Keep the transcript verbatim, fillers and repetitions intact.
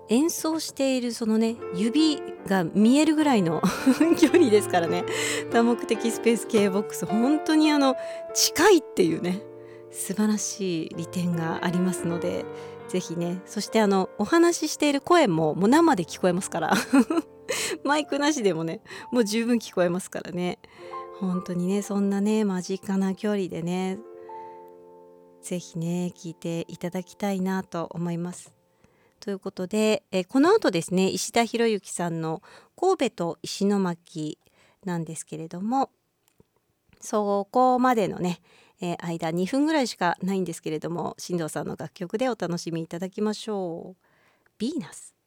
演奏しているそのね指が見えるぐらいの距離ですからね。多目的スペース系ボックス本当にあの近いっていうね素晴らしい利点がありますので、ぜひね。そしてあのお話ししている声ももう生で聞こえますからマイクなしでもねもう十分聞こえますからね。本当にねそんなね間近な距離でねぜひね聞いていただきたいなと思います。ということで、えこの後ですね石田博之さんの神戸と石巻なんですけれども、そこまでのね、えー間にふんぐらいしかないんですけれども、進藤さんの楽曲でお楽しみいただきましょう。ヴィーナス。